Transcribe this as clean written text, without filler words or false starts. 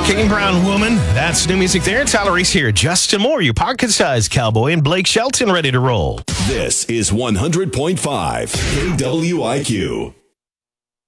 Kane Brown Woman. That's new music there. Tyler Reese here. Justin Moore, your pocket-sized cowboy, and Blake Shelton ready to roll. This is 100.5 KWIQ.